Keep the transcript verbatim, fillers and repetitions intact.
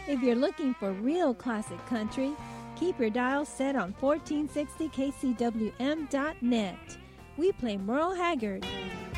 If you're looking for real classic country, keep your dial set on fourteen sixty K C W M dot net. We play Merle Haggard.